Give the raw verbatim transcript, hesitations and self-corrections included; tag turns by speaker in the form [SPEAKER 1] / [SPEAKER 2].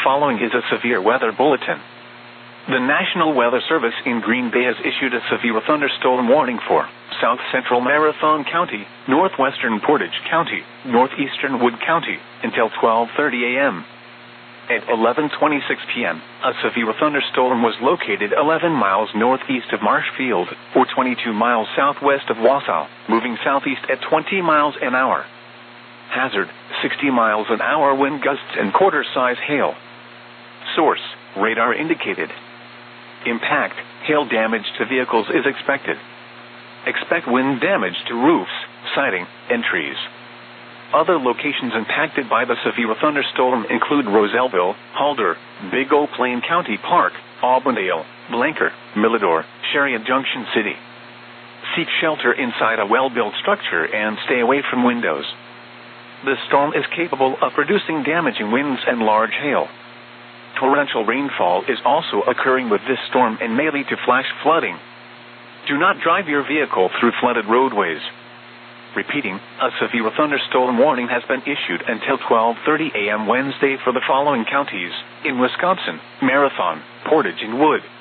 [SPEAKER 1] following is a severe weather bulletin. The National Weather Service in Green Bay has issued a severe thunderstorm warning for South Central Marathon County, Northwestern Portage County, Northeastern Wood County, until twelve thirty a.m. At eleven twenty-six p.m., a severe thunderstorm was located eleven miles northeast of Marshfield, or twenty-two miles southwest of Wausau, moving southeast at twenty miles an hour. Hazard, sixty miles an hour wind gusts and quarter-size hail. Source, radar indicated. Impact, hail damage to vehicles is expected. Expect wind damage to roofs, siding, and trees. Other locations impacted by the severe thunderstorm include Rosellville, Halder, Big O Plain County Park, Auburndale, Blanker, Millador, Chariot Junction City. Seek shelter inside a well-built structure and stay away from windows. The storm is capable of producing damaging winds and large hail. Torrential rainfall is also occurring with this storm and may lead to flash flooding. Do not drive your vehicle through flooded roadways. Repeating, a severe thunderstorm warning has been issued until twelve thirty a.m. Wednesday for the following counties: in Wisconsin, Marathon, Portage and Wood.